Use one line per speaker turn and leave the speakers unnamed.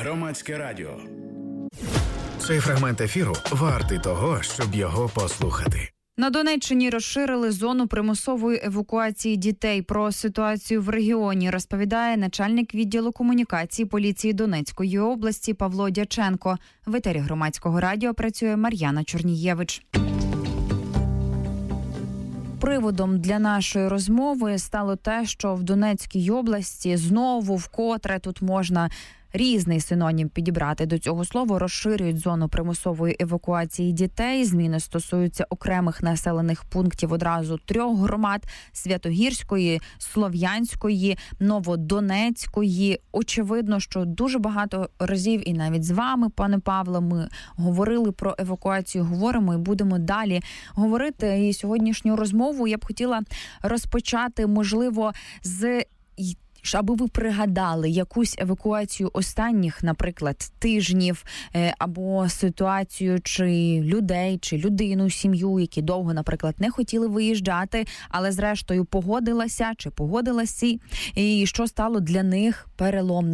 Громадське радіо.
Цей фрагмент ефіру вартий того, щоб його послухати.
На Донеччині розширили зону примусової евакуації дітей. Про ситуацію в регіоні розповідає начальник відділу комунікації поліції Донецької області Павло Дяченко. В етері Громадського радіо працює Мар'яна Чорнієвич. Приводом для нашої розмови стало те, що в Донецькій області знову вкотре тут можна різний синонім підібрати до цього слова, розширюють зону примусової евакуації дітей. Зміни стосуються окремих населених пунктів одразу 3 громад – Святогірської, Слов'янської, Новодонецької. Очевидно, що дуже багато разів, і навіть з вами, пане Павле, ми говорили про евакуацію, говоримо і будемо далі говорити. І сьогоднішню розмову я б хотіла розпочати, можливо, аби ви пригадали якусь евакуацію останніх, наприклад, тижнів, або ситуацію чи людей, чи людину, сім'ю, які довго, наприклад, не хотіли виїжджати, але зрештою погодилася чи погодилася, і що стало для них переломним.